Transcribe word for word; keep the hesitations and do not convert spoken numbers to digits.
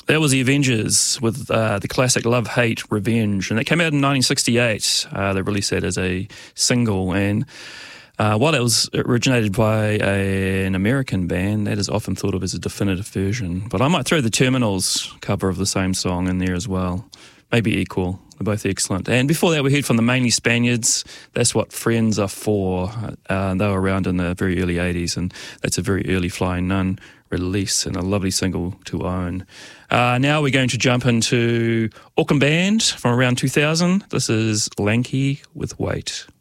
That was the Avengers with uh, the classic Love, Hate, Revenge. And it came out in nineteen sixty-eight. Uh, they released that as a single. And uh, while it was originated by a, an American band, that is often thought of as a definitive version. But I might throw the Terminals cover of the same song in there as well. Maybe equal. They're both excellent. And before that, we heard from the Mainly Spaniards. That's what Friends are for. Uh, they were around in the very early eighties, and that's a very early Flying Nun release and a lovely single to own. Uh, now we're going to jump into Auckland Band from around two thousand. This is Lanky with Weight.